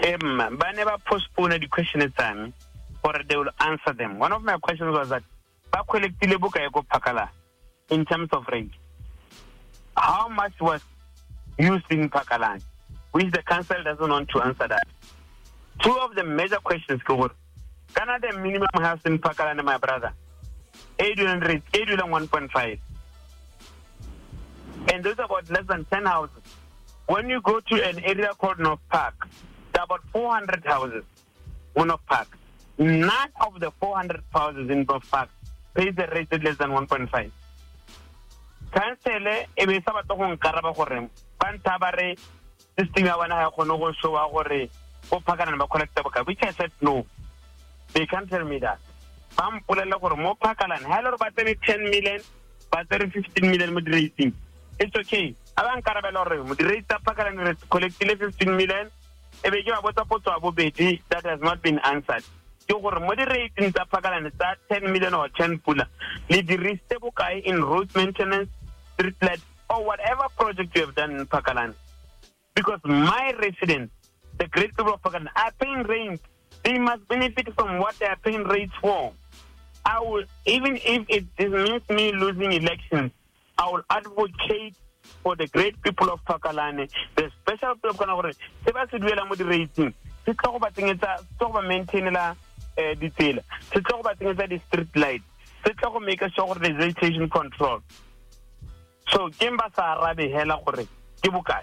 Ba never postpone the questions time, or they will answer them. One of my questions was that ba collectile bokae go Phakala in terms of rate. How much was used in Phakala? Which the council doesn't want to answer that. Two of the major questions go. Canada minimum house in Phakala, my brother. 1.5. And those about less than 10 houses. When you go to an area called North Park, there are about 400 houses in North Park. None of the 400 houses in North Park pays the rate less than 1.5. Council, ebe sa batho go nkaraba gore ba ntabare system ya bana ha kgone go showa gore go Phakala ba collecta boka, which I said no. They can't tell me that. Bam pulela gore mo Phakala ha le ba 10 million, ba 15 million mo rating. It's okay. Aban karabelo re mo rate tsa Phakala re collectile 15 million. Ebe ke ba botsa potso a bobedi that has not been answered. Ke gore mo di rating tsa Phakala tsa 10 million or 10 pula. Le di reste bokae in road maintenance, street light, or whatever project you have done in Phakala. Because my residents, the great people of Phakala, are paying rent. They must benefit from what they are paying rates for. I will, even if it means me losing elections, I will advocate for the great people of Phakala, the special people of Phakala. Se ba se duela mo di rating, se tlo go ba tsengetsa, se tlo go maintainela detail, se tlo go ba tsengetsa di street light, se tlo go make sure gore there's vegetation control. So Kimba sa arabe hela gore ke bokae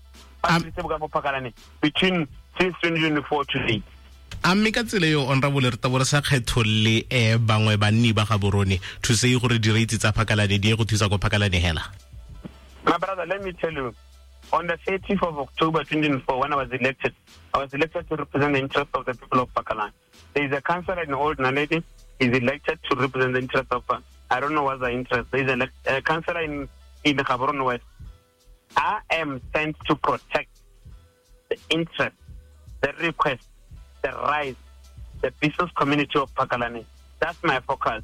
between 2024 to date. Amme ka tsela yo honorable re tabora sa kgetholle bangwe banni ba ga borone to say gore di rate tsa Phakala di go thusa go Phakala hela. My brother, let me tell you, on the 30th of October 2024, when I was elected to represent the interests of the people of Phakala. There is a councillor in Old Naledi, is elected to represent the interests of, I don't know what's the interest. There is a councillor in the Gaborone West. I am sent to protect the interest, the request, the rights, the business community of Phakala. That's my focus.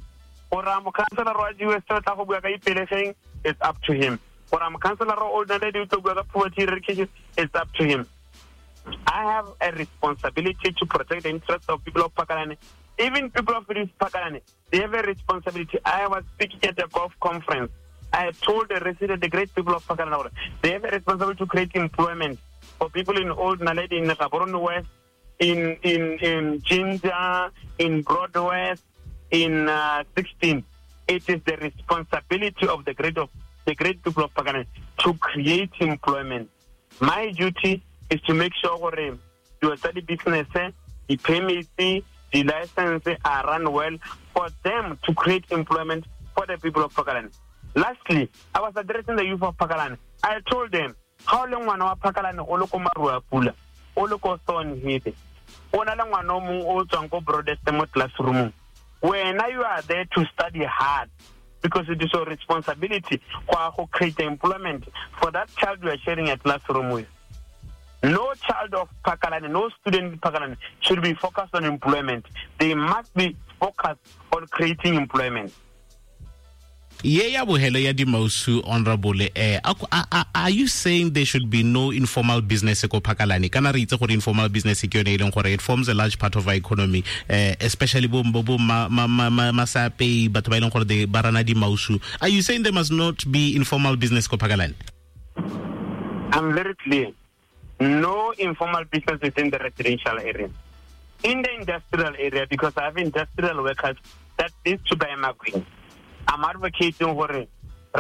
It's up to him. For I'm councillor Old Naledi to go poverty eradication, it's up to him. I have a responsibility to protect the interests of people of Phakala. Even people of Phakala, they have a responsibility. I was speaking at the golf conference. I told the residents, the great people of Phakala, they have a responsibility to create employment for people in Old Naledi, in the Gaborone West, in Ginger, in Broadwest, in 16. It is the responsibility of the great people of Phakala to create employment. My duty is to make sure you study business, the permits, the licenses are run well for them to create employment for the people of Phakala. Lastly, I was addressing the youth of Phakala. I told them, how long one of Phakala oloko marua pula, oloko son hite, ona lang wano mu o tsango broadest mo classroom. When you are there to study hard, because it is your responsibility to create employment for that child you are sharing a classroom with. No child of Phakala, no student in Phakala should be focused on employment. They must be focused on creating employment. Yeah, bohelo ya di mausu honorable are you saying there should be no informal business ko Phakala? Kana re itse gore informal business ke yone ile gore it forms a large part of our economy, especially bo masape batho ba ile gore de barana di mausu. Are you saying there must not be informal business ko Phakala? I'm very clear. No informal business within the residential area. In the industrial area, because I have industrial workers that need to buy my queen. I'm advocating for the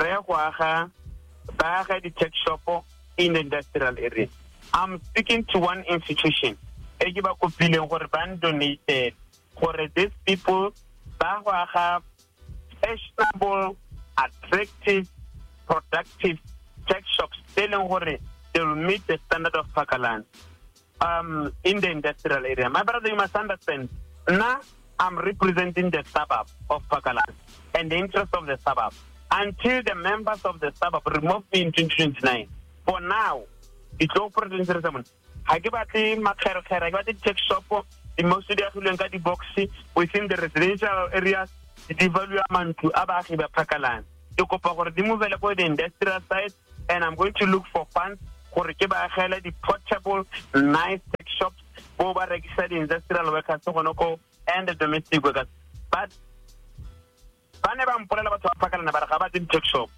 tech shop in the industrial area. I'm speaking to one institution. Donated for these people that have fashionable, attractive, productive tech shops telling they will meet the standard of Phakala in the industrial area. My brother, you must understand. Now I'm representing the suburb of Phakala and the interest of the suburb. Until the members of the suburb remove me in 2029. For now, it's open to interest. I give a tech shop, the most of the box within the residential areas, the development to Abahiba Phakala. To move the industrial side, and I'm going to look for funds for the portable, nice tech shops over industrial workers and the domestic workers. But tech shop.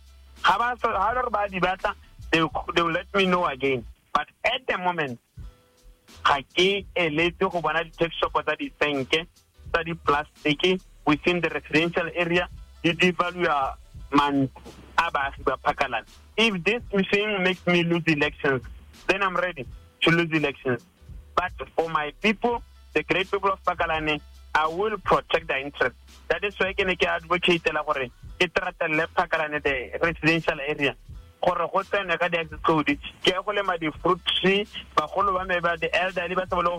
They will let me know again. But at the moment, tech shop study plastic within the residential area, the devalue man. If this machine makes me lose elections, then I'm ready to lose elections. But for my people, the great people of Pakalane, I will protect their interests. That is why I can advocate the residential area. The fruit tree, the elderly,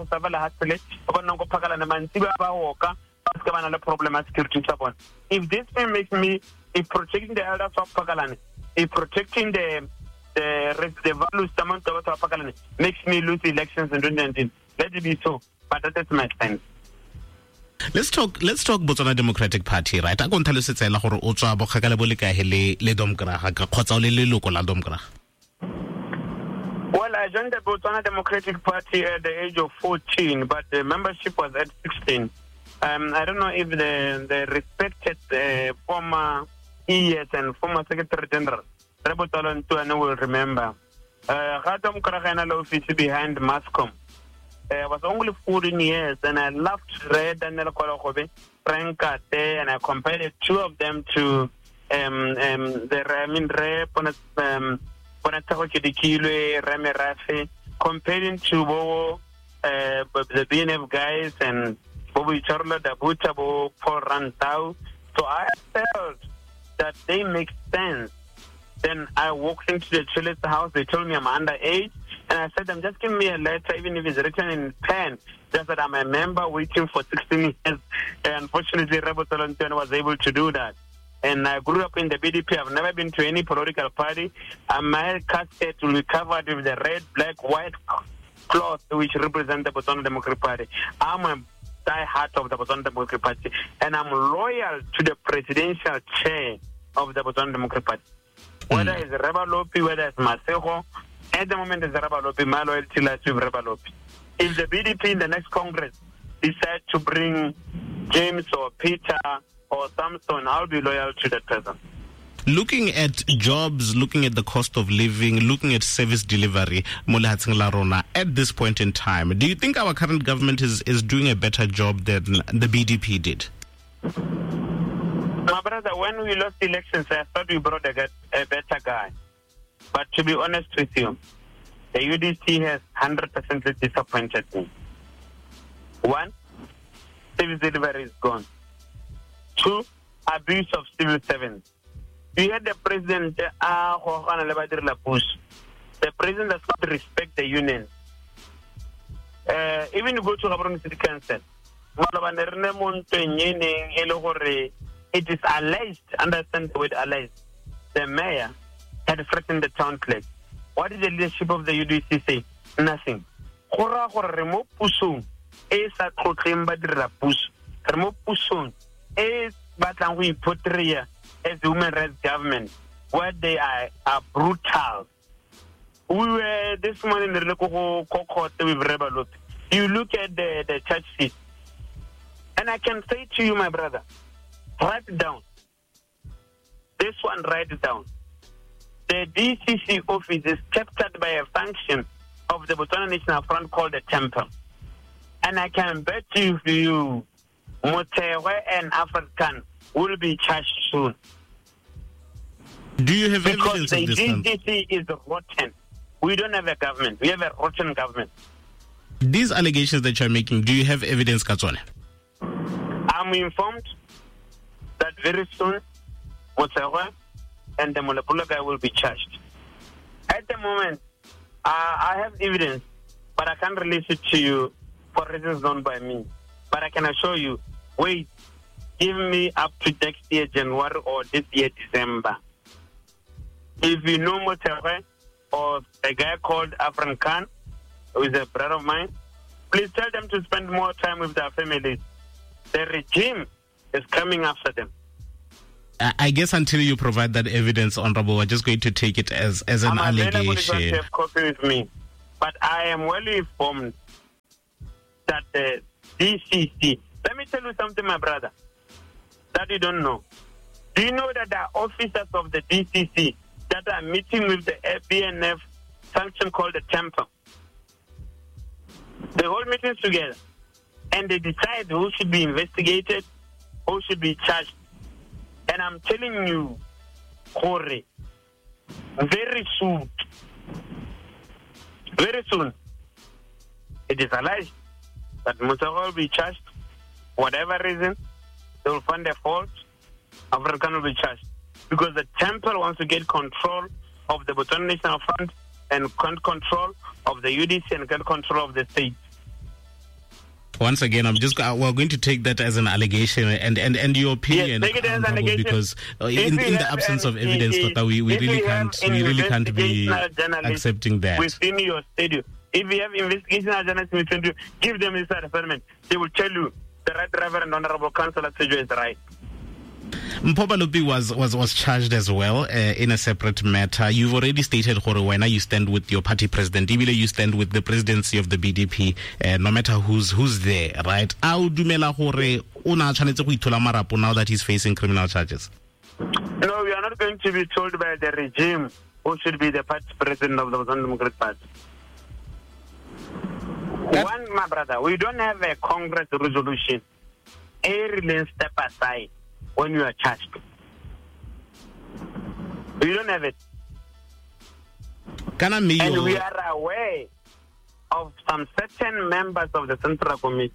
if this thing makes me, if protecting the elders of Pakalane, if protecting the values among the of Pakalane makes me lose elections in 2019, let it be so. But that is my stance. Let's talk Botswana Democratic Party, right? I go tell you la gore o tswa bogakala bo le ka hele le domgraga ka khotsa o le leloko la domgraga. Well, I joined the Botswana Democratic Party at the age of 14, but the membership was at 16. I don't know if the respected former ES and former Secretary General Rebo Talontuane will remember. Gadom Kragana office behind Mascom. I was only 14 years, and I loved Red Daniel Kolokobe, Frank Kate, and I compared two of them to Rame Rafi, comparing to the BNF guys and Bobby Charlo, Dabuta, Paul Rantau. So I felt that they make sense. Then I walked into the Chilis house. They told me I'm underage. And I said, just give me a letter, even if it's written in pen, just that I'm a member waiting for 16 years. And unfortunately, Rebo Talontuane was able to do that. And I grew up in the BDP. I've never been to any political party. And my casket will be covered with the red, black, white cloth, which represent the Botswana Democratic Party. I'm a die-hard of the Botswana Democratic Party. And I'm loyal to the presidential chair of the Botswana Democratic Party. Whether it's Reba Lopi, whether it's Masego, at the moment it's Reba Lopi, my loyalty lies with Reba Lopi. If the BDP in the next Congress decide to bring James or Peter or Samson, I'll be loyal to that person. Looking at jobs, looking at the cost of living, looking at service delivery, at this point in time, do you think our current government is doing a better job than the BDP did? My brother, when we lost elections, I thought we brought a better guy. But to be honest with you, the UDC has 100% disappointed me. 1, civil delivery is gone. 2, abuse of civil servants. You had the president, the president does not respect the union. Even you go to Gaborone City Council, it is alleged, understand the word alleged, the mayor had threatened the town clerk. What did the leadership of the UDC say? Nothing. Remove pusung, is a proclaim remove pusung, is batang we put as the human rights government, where they are brutal. We were this morning in the local court with Rebel. You look at the church seat, and I can say to you, my brother, write it down. This one, write it down. The DCC office is captured by a function of the Botswana National Front called the Temple. And I can bet you, Motewe and African will be charged soon. Do you have evidence of this? Because the DCC is rotten. We don't have a government. We have a rotten government. These allegations that you're making, do you have evidence, Katswane? I'm informed that very soon, Motewe and the Molapula guy will be charged. At the moment, I have evidence, but I can't release it to you for reasons known by me. But I can assure you, wait, give me up to next year, January, or this year, December. If you know Motewe or a guy called Afran Khan, who is a brother of mine, please tell them to spend more time with their families. The regime is coming after them. I guess until you provide that evidence, Honorable, we're just going to take it as an allegation. I'm available to have coffee with me, but I am well informed that the DCC, let me tell you something, my brother, that you don't know. Do you know that there are officers of the DCC that are meeting with the BNF function called the Temple? They hold meetings together and they decide who should be investigated, who should be charged. And I'm telling you, Jorge, very soon, it is alleged that Musa will be charged. Whatever reason, they will find their fault. African will be charged. Because the Temple wants to get control of the Botswana National Fund and control of the UDC and get control of the state. Once again, we're going to take that as an allegation and your opinion, yes, take it as an allegation. Because in the absence of evidence, we really can't be accepting that. Within your studio, if you have investigational journalists within you, give them this assignment. They will tell you the right Reverend Honorable Councillor Sejo is right. Mpho Balopi was charged as well in a separate matter. You've already stated, Jorge, you stand with your party president. Even you stand with the presidency of the BDP, no matter who's there, right? How dumela Jorge una tshwanetse go ithola marapo now that he's facing criminal charges? No, we are not going to be told by the regime who should be the party president of the Botswana Democratic Party. One, my brother, we don't have a Congress resolution. Every step aside when you are charged. We don't have it. And we are aware of some certain members of the Central Committee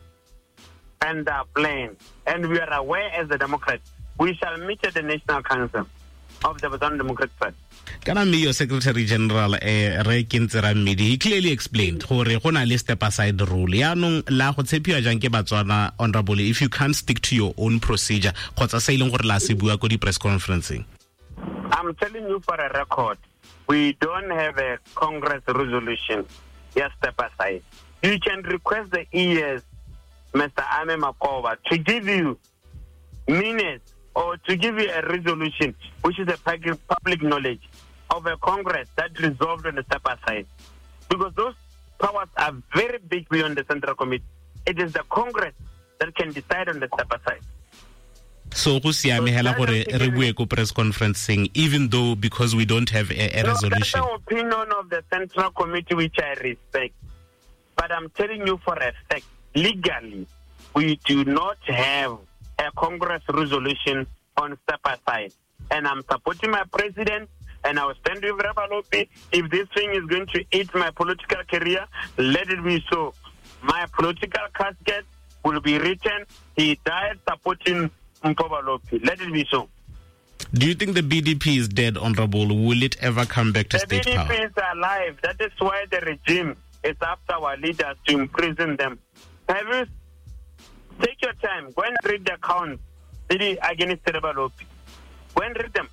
and their plan. And we are aware as the Democrats, we shall meet at the National Council of the Botswana Democratic Party. Your Secretary General Ray Kintsera Mmidi, he clearly explained gore go na le step aside rule. Yaanong la go tshepiwa jang ke Batswana, Honorable, if you can't stick to your own procedure kgotsa se ileng gore la se bua ko di press conferencing. I'm telling you for a record, we don't have a Congress resolution. Yes, step aside. You can request the ES, Mr. Ame Makoba, to give you minutes or to give you a resolution, which is a public knowledge of a Congress that resolved on the step aside. Because those powers are very big beyond the Central Committee. It is the Congress that can decide on the step aside. So go siame hela gore re bue ko press conferencing, even though because we don't have a resolution. That's the opinion of the Central Committee, which I respect. But I'm telling you for a fact, legally, we do not have a Congress resolution on step aside. And I'm supporting my president, and I will stand with Balopi. If this thing is going to eat my political career, let it be so. My political casket will be written. He died supporting Mpho Balopi. Let it be so. Do you think the BDP is dead, Honorable? Will it ever come back to state power? The BDP is alive. That is why the regime is after our leaders to imprison them. Have you take your time, go and read the accounts against Balopi. Go and read them.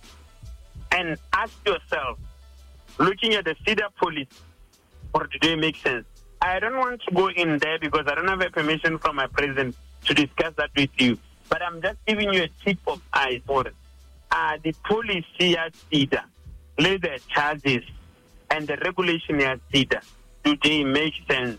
And ask yourself, looking at the CEDA police, for today makes sense. I don't want to go in there because I don't have a permission from my president to discuss that with you. But I'm just giving you a tip of eye for it. The policy at CEDA, lay the charges and the regulation at CEDA today makes sense.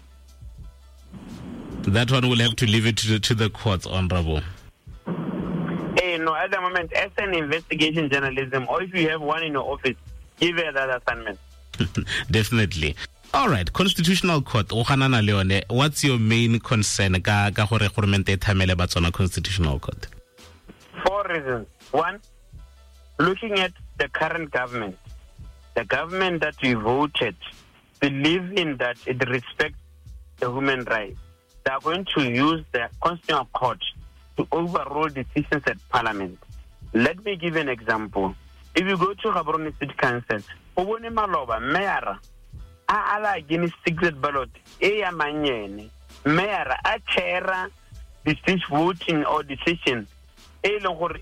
That one will have to leave it to the courts, Honorable. No, at the moment, as an investigation journalism, or if you have one in your office, give her that assignment. Definitely. All right, Constitutional Court, what's your main concern ka gore government e thamele Batswana Constitutional Court? 4 reasons. 1, looking at the current government, the government that we voted, believe in that it respects the human rights. They are going to use the Constitutional Court to overrule decisions at Parliament. Let me give an example. If you go to Gaborone City Council, Obone Maloba, Mayor, ala against secret ballot, Eya Manyene, Mayor, a chair, this voting or decision, you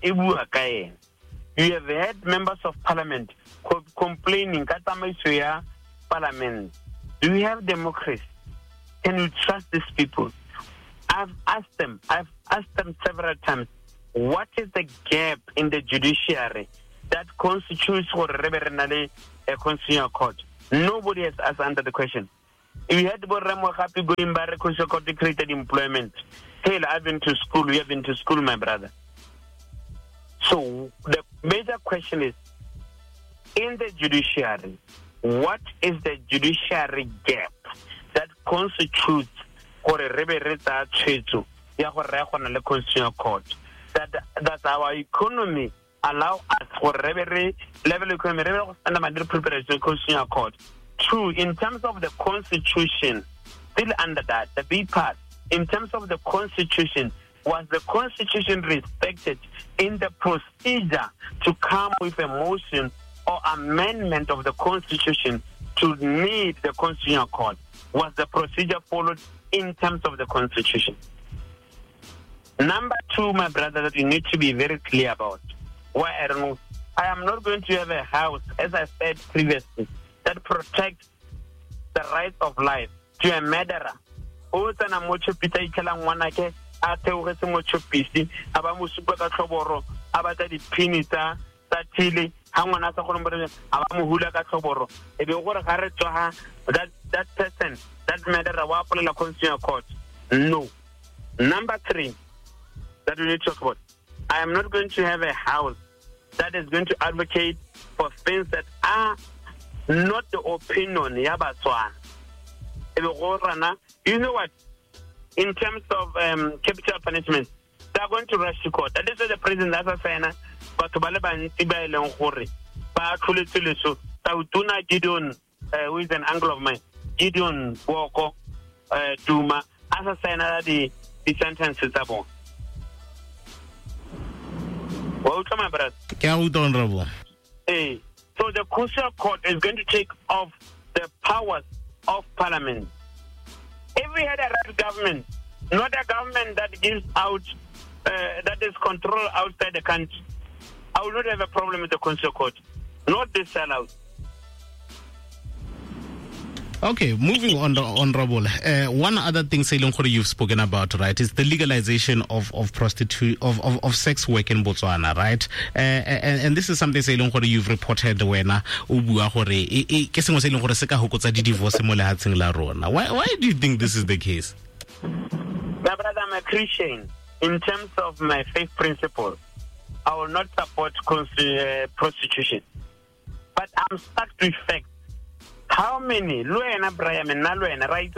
have had members of Parliament complaining, Parliament. Do we have democracy? Can you trust these people? I've asked them several times, what is the gap in the judiciary that constitutes for a constitutional court? Nobody has answered the question. We had Borremo happy going by Constitutional Court created employment. Hell, I've been to school. We have been to school, my brother. So the major question is, in the judiciary, what is the judiciary gap that constitutes for a rebereta chetu ya go re gona le Constitutional Court, that our economy allow us for level economy under my preparation Constitutional Court? True, in terms of the Constitution, still under that, the B part, in terms of the Constitution, was the Constitution respected in the procedure to come with a motion or amendment of the Constitution to need the Constitutional Court? Was the procedure followed in terms of the Constitution? Number two, my brother, that you need to be very clear about. Why I don't know. I am not going to have a house, as I said previously, that protects the right of life to a murderer. O tsana mo tshopisa ikela ngwana ke a theogetse mo tshopisi aba mo supa ka tlhoboro aba tsa dipini tsa tile ha ngwana sa go mbere aba mo hula ka tlhoboro e be gore ga re tswa that person, that murderer wa apolela Constitutional Court. No. Number three that we need to talk about, I am not going to have a house that is going to advocate for things that are not the opinion ya Batswana. You know what? In terms of capital punishment, they are going to rush to court. That is why the president has a sign, but to Balaban Tiba Lenghore, Batulitulusu, Tautuna Gideon, who is an uncle of mine, Gideon Woko, Duma, as a sign the sentence is about. Welcome, my brother. Hey. So the Constitutional Court is going to take off the powers of Parliament. If we had a right government, not a government that gives out, that is control outside the country, I would not have a problem with the Constitutional Court. Not this sellout. Okay, moving on, Honorable. One other thing, you've spoken about, right, is the legalization of sex work in Botswana, right? And this is something you've reported when why do you think this is the case? My brother, I'm a Christian. In terms of my faith principle, I will not support prostitution. But I'm stuck to facts. How many? Luena Brian and Naluena, right?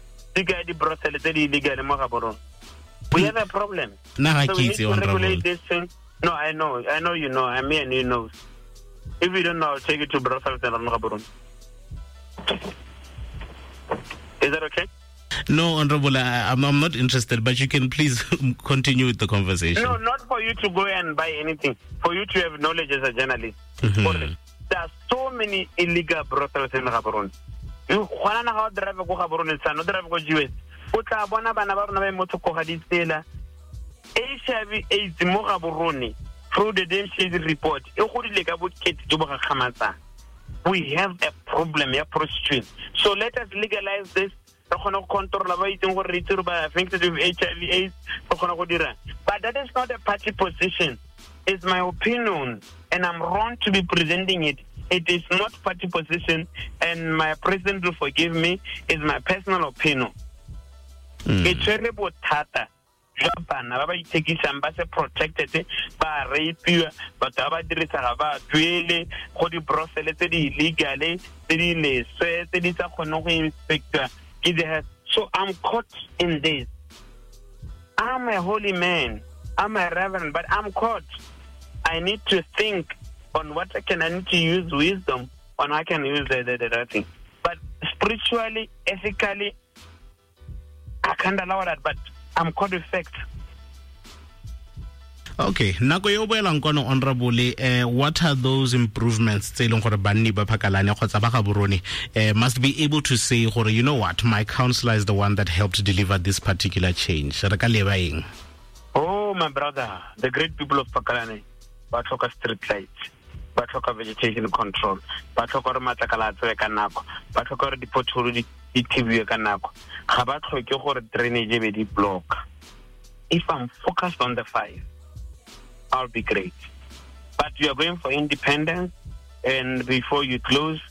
We have a problem. So we need to regulate this thing. No, I know you know. I mean, you know. If you don't know, I'll take it to Brussels and Is that okay? No, Honorable, I'm not interested, but you can please continue with the conversation. No, not for you to go and buy anything. For you to have knowledge as a journalist. There are so many illegal brothels in Gaborone. You want to drive go Gaborone and not drive go US. Uta bona bana ba rona ba motho go gaditsela. HIV AIDS mo Gaborone through the Dempsey report. E go dile ka bokete jo ba khamatsa. We have a problem ya prostitution. So let us legalize this. Control ba itse go re itse ba affected with HIV AIDS. But that is not a party position. It's my opinion, and I'm wrong to be presenting it. It is not party position, and my president will forgive me. It's my personal opinion. It's very botata. Bana ba itekisa ba se protected ba rape ba ta ba dirisa ba twele go di brothel tse di illegal tse di leswe tse di sa kgone go inspector. So I'm caught in this. I'm a holy man. I'm a reverend, but I'm caught. I need to think on what I need to use wisdom on how I can use the thing. But spiritually, ethically, I can't allow that, but I'm caught with fact. Okay, nako yo boelang kono Honorable, what are those improvements tse leng gore banni ba Phakalane kgotsa ba Gaborone must be able to say gore, you know what, my counselor is the one that helped deliver this particular change? Re ka leba eng? Oh, my brother, the great people of Phakalane ba tlhoka street lights, ba tlhoka vegetation control, ba tlhoka re matlakala a tswe ka nako, ba tlhoka re dipotholo di thibiwe ka nako, ga ba tlhoke gore drainage be di block. If I'm focused on the 5, I'll be great. But you are going for independence, and before you close,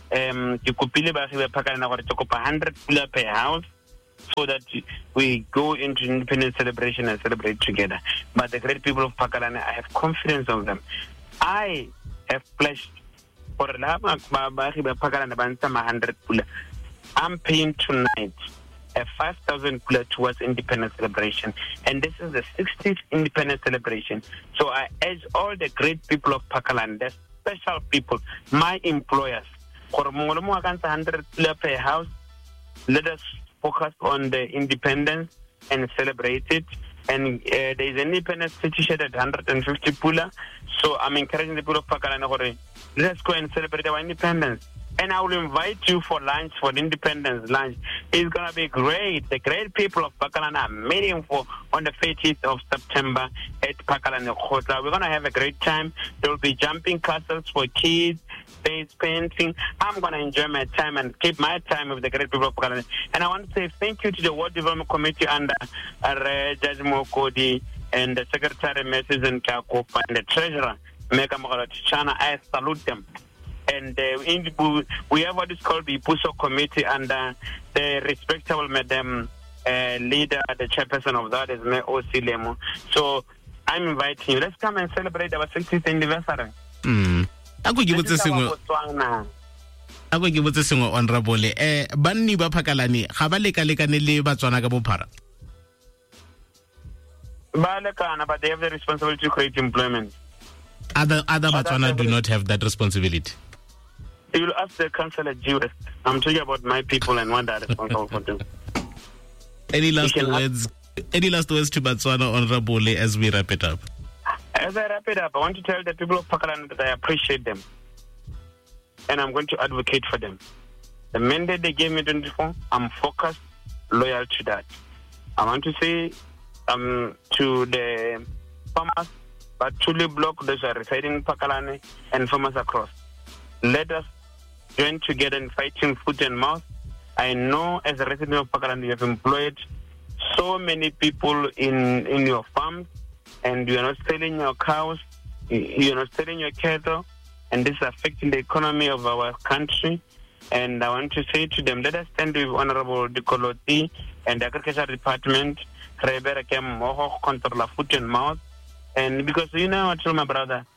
ke kopile baagi ba Phakalane gore ke kopa 100 pula per house, so that we go into independence celebration and celebrate together. But the great people of Phakalane, I have confidence of them. I have pledged for baagi ba Phakalane ba ntsha 100 pula. I'm paying tonight a 5,000 pula towards independence celebration, and this is the 60th independence celebration. So I urge all the great people of Phakalane, the special people, my employers, for 100 pula per house. Let us focus on the independence and celebrate it. And there is an independence certificate at 150 pula. So I'm encouraging the people of Phakalane, let's go and celebrate our independence. And I will invite you for lunch, for the independence lunch. It's going to be great. The great people of Phakalane are meeting on the 30th of September at Phakalane Khotla. We're going to have a great time. There will be jumping castles for kids, face painting. I'm going to enjoy my time and keep my time with the great people of Phakalane. And I want to say thank you to the World Development Committee under Judge Mokodi and the Secretary Mrs. Nkakopa and the Treasurer Meka Chana. I salute them. And we have what is called the Ipuso Committee under the respectable Madam leader, the chairperson of that is Me O.C. Lemo. So I'm inviting you. Let's come and celebrate our 60th anniversary. Ako ke botse sengwe honorable banni ba Phakalane ga ba lekalekane le Batswana ka bophara. Ba lekana, but they have the responsibility to create employment. Other Batswana do not have that responsibility. You will ask the councillor G-West. I'm talking about my people and what they are responsible for them. Any last words to Batswana, honorable, as we wrap it up? As I wrap it up, I want to tell the people of Phakalane that I appreciate them. And I'm going to advocate for them. The mandate they gave me 24, I'm focused, loyal to that. I want to say to the farmers, but Tuli block, those are residing in Phakalane, and farmers across. Let us join together in fighting foot and mouth. I know as a resident of Phakalane, you have employed so many people in your farms, and you are not selling your cows, you are not selling your cattle, and this is affecting the economy of our country. And I want to say to them, let us stand with Honorable Dikoloti and the Agriculture Department, control foot and mouth. And because I tell my brother,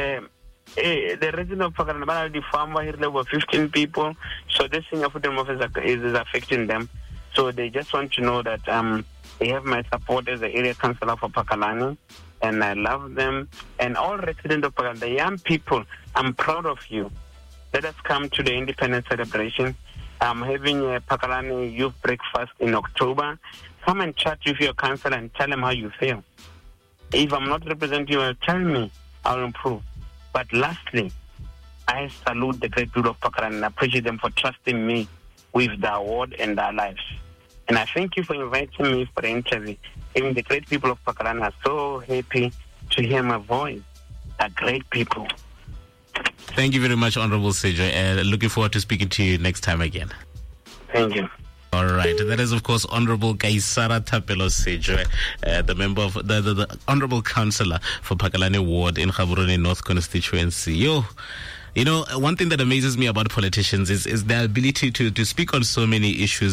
the resident of Phakalane, the farmer here, there were 15 people, so this thing of foot and mouth is affecting them. So they just want to know that they have my support as the area councillor for Phakalane, and I love them. And all residents of Phakalane, the young people, I'm proud of you. Let us come to the independence celebration. I'm having a Phakalane youth breakfast in October. Come and chat with your councillor and tell them how you feel. If I'm not representing you, tell me. I'll improve. But lastly, I salute the great people of Phakalane and appreciate them for trusting me with the award and their lives. And I thank you for inviting me for the interview. Even the great people of Phakalane are so happy to hear my voice. They're great people. Thank you very much, Honorable Sejwe. Looking forward to speaking to you next time again. Thank you. All right. That is, of course, Honorable Kaisara Thapelo Sejwe, the member of the Honorable Councillor for Phakalane Ward in Gaborone North Constituency. You know, one thing that amazes me about politicians is their ability to speak on so many issues.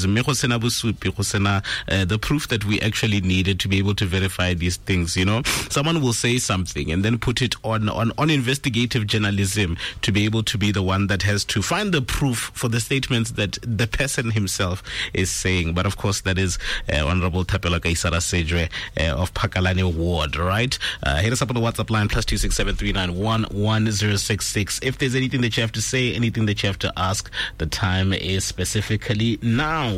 The proof that we actually needed to be able to verify these things. You know, someone will say something and then put it on investigative journalism to be able to be the one that has to find the proof for the statements that the person himself is saying. But of course, that is Honorable Thapelo Kaisara Sejwe of Phakalane Ward, right? Hit us up on the WhatsApp line +267 391 1066. If there's anything that you have to say, anything that you have to ask, the time is specifically now.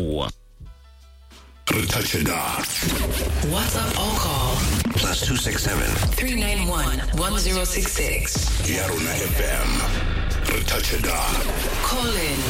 WhatsApp or call +267 391 1066. Yaruna FM. Call in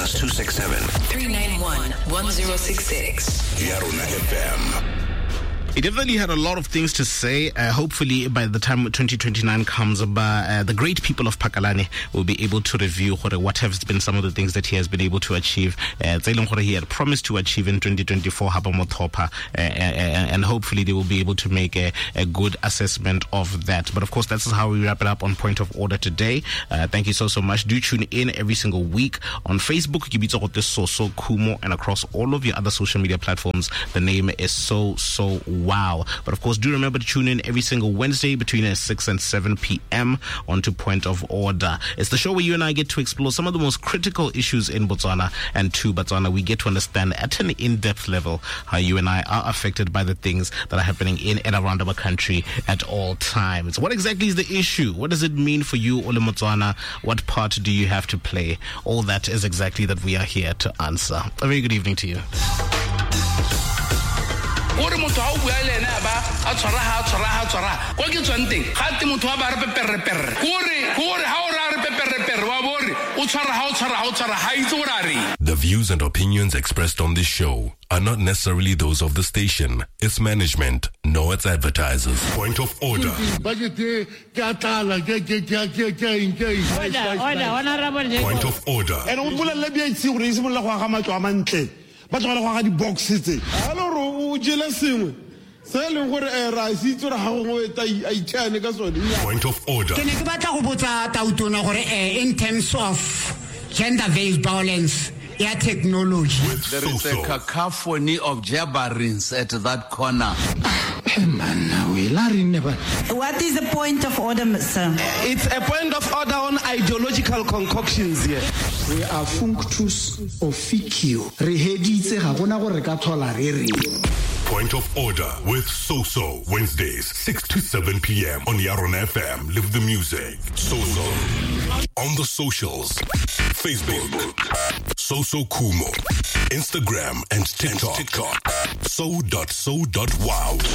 +267 391 1066. Yaruna FM. He definitely had a lot of things to say. Hopefully, by the time 2029 comes, the great people of Pakalani will be able to review what have been some of the things that he has been able to achieve. He had promised to achieve in 2024, and hopefully they will be able to make a good assessment of that. But of course, that's how we wrap it up on Point of Order today. Thank you so much. Do tune in every single week on Facebook, Soso Kumo, and across all of your other social media platforms. The name is So Wow. But of course, do remember to tune in every single Wednesday between 6 and 7 p.m. onto Point of Order. It's the show where you and I get to explore some of the most critical issues in Botswana, and to Botswana, we get to understand at an in-depth level how you and I are affected by the things that are happening in and around our country at all times. What exactly is the issue? What does it mean for you, Ole Botswana? What part do you have to play? All that is exactly that we are here to answer. A very good evening to you. Ore motho ha o bua le ena ba a tshwara kwa ke tswang teng ga te motho wa ba re peperre kore ha o ra re peperre wa bore o tshwara ha itse o ra re. The views and opinions expressed on this show are not necessarily those of the station, its management, nor its advertisers. Point of Order. Point of Order. ba tswala go ga di boxes tse a lo ro o jela sengwe se le gore ra se tsora ha go eta a itshane ka sone. Point of Order. Ke ne ke batla go botsa tautona gore in terms of gender based violence ya technology there is a cacophony of jabberings at that corner. What is the point of order, sir? It's a point of order on ideological concoctions here. We are functus officio. Reheditse ga gona gore ka thola re re. Point of Order with Soso, Wednesdays 6 to 7 p.m. on Yaron FM. Live the music. Soso on the socials. Facebook, Soso Kumo. Instagram and TikTok. So.wow.